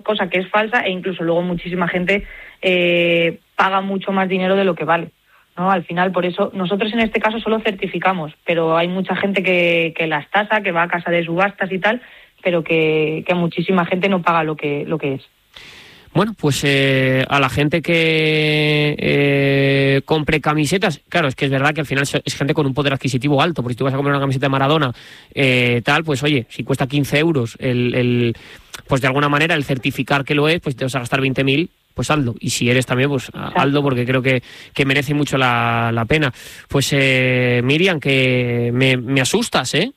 cosa que es falsa, e incluso luego muchísima gente paga mucho más dinero de lo que vale, ¿no? Al final, por eso, nosotros en este caso solo certificamos, pero hay mucha gente que las tasa, que va a casa de subastas y tal, pero que muchísima gente no paga lo que es. Bueno, pues a la gente que compre camisetas, claro, es que es verdad que al final es gente con un poder adquisitivo alto, porque si tú vas a comprar una camiseta de Maradona, pues oye, si cuesta 15 euros, pues de alguna manera el certificar que lo es, pues te vas a gastar 20.000, pues hazlo. Y si eres también, pues hazlo, porque creo que merece mucho la pena. Pues Miriam, que me asustas, ¿eh?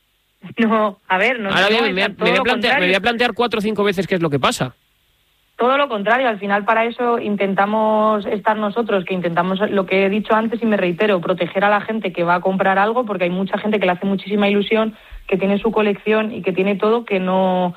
No, a ver, no. Ahora bien, me voy a plantear 4 o 5 veces qué es lo que pasa. Todo lo contrario, al final para eso intentamos estar nosotros, que intentamos, lo que he dicho antes y me reitero, proteger a la gente que va a comprar algo, porque hay mucha gente que le hace muchísima ilusión, que tiene su colección y que tiene todo, que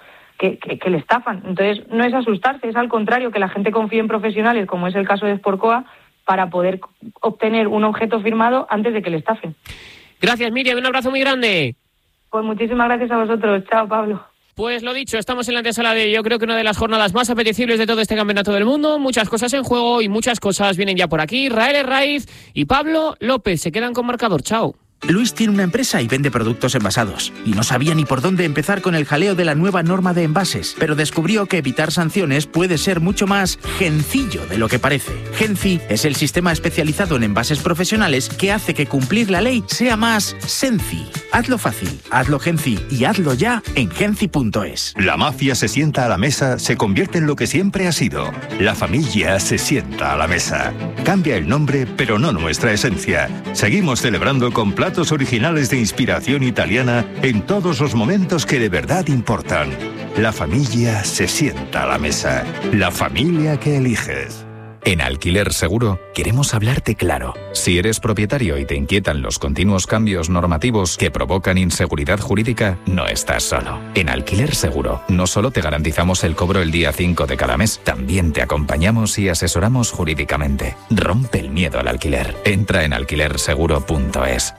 le estafan. Entonces no es asustarse, es al contrario, que la gente confíe en profesionales, como es el caso de Sportcoa, para poder obtener un objeto firmado antes de que le estafen. Gracias, Miriam, un abrazo muy grande. Pues muchísimas gracias a vosotros. Chao, Pablo. Pues lo dicho, estamos en la antesala de, yo creo que una de las jornadas más apetecibles de todo este campeonato del mundo. Muchas cosas en juego y muchas cosas vienen ya por aquí. Rael Herraiz y Pablo López se quedan con marcador. Chao. Luis tiene una empresa y vende productos envasados. Y no sabía ni por dónde empezar con el jaleo de la nueva norma de envases. Pero descubrió que evitar sanciones puede ser mucho más gencillo de lo que parece. Genci es el sistema especializado en envases profesionales que hace que cumplir la ley sea más senci. Hazlo fácil, hazlo Genci y hazlo ya en genci.es. La mafia se sienta a la mesa, se convierte en lo que siempre ha sido. La familia se sienta a la mesa. Cambia el nombre, pero no nuestra esencia. Seguimos celebrando con platos originales de inspiración italiana en todos los momentos que de verdad importan. La familia se sienta a la mesa. La familia que eliges. En Alquiler Seguro queremos hablarte claro. Si eres propietario y te inquietan los continuos cambios normativos que provocan inseguridad jurídica, no estás solo. En Alquiler Seguro no solo te garantizamos el cobro el día 5 de cada mes, también te acompañamos y asesoramos jurídicamente. Rompe el miedo al alquiler. Entra en alquilerseguro.es.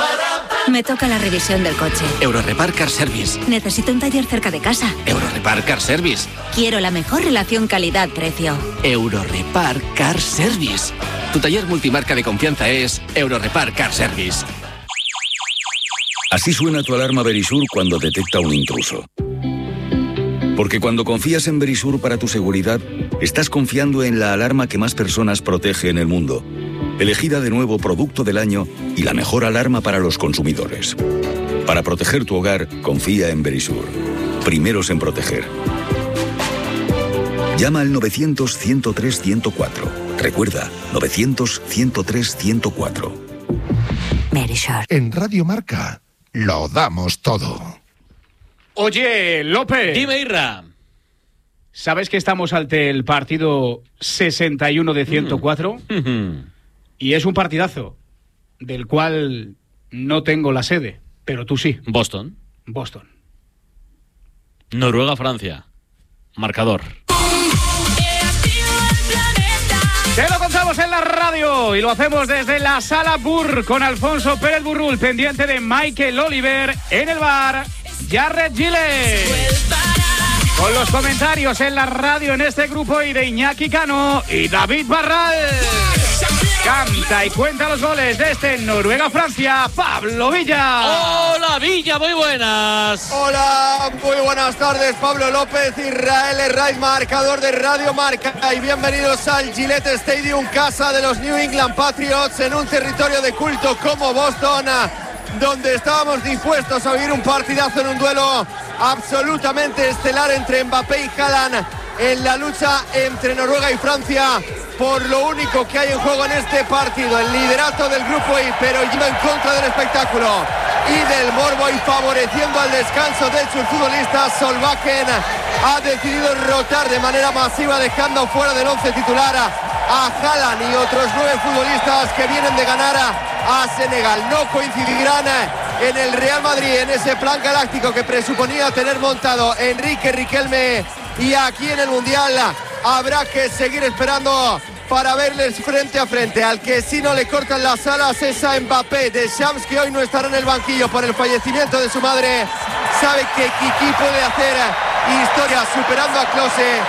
Me toca la revisión del coche. Eurorepar Car Service. Necesito un taller cerca de casa. Eurorepar Car Service. Quiero la mejor relación calidad-precio. Eurorepar Car Service. Tu taller multimarca de confianza es Eurorepar Car Service. Así suena tu alarma Verisur cuando detecta un intruso. Porque cuando confías en Verisur para tu seguridad, estás confiando en la alarma que más personas protege en el mundo. Elegida de nuevo Producto del Año y la mejor alarma para los consumidores. Para proteger tu hogar, confía en Verisur. Primeros en proteger. Llama al 900-103-104. Recuerda, 900-103-104. Verisur. En Radio Marca, lo damos todo. Oye, López. Dime, Irra. ¿Sabes que estamos ante el partido 61 de 104? Y es un partidazo, del cual no tengo la sede, pero tú sí. Boston. Noruega-Francia. Marcador. Te lo contamos en la radio y lo hacemos desde la Sala Burr con Alfonso Pérez Burrul, pendiente de Michael Oliver en el bar Jarred Gillett. Con los comentarios en la radio en este grupo y de Iñaki Cano y David Barral. Canta y cuenta los goles de este Noruega-Francia, Pablo Villa. Hola Villa, muy buenas. Hola, muy buenas tardes, Pablo López, Israel Herraiz, marcador de Radio Marca. Y bienvenidos al Gillette Stadium, casa de los New England Patriots, en un territorio de culto como Boston, donde estábamos dispuestos a vivir un partidazo en un duelo absolutamente estelar entre Mbappé y Haaland, en la lucha entre Noruega y Francia por lo único que hay en juego en este partido, el liderato del grupo I, pero yendo en contra del espectáculo y del morbo y favoreciendo al descanso. De hecho, el futbolista Solbakken ha decidido rotar de manera masiva, dejando fuera del 11 titular a Haaland y otros 9 futbolistas que vienen de ganar a Senegal. No coincidirán en el Real Madrid, en ese plan galáctico que presuponía tener montado Enrique Riquelme, y aquí en el Mundial habrá que seguir esperando para verles frente a frente. Al que sí no le cortan las alas es a Mbappé. Deschamps, que hoy no estará en el banquillo por el fallecimiento de su madre, sabe que Kiki puede hacer historia superando a Klose.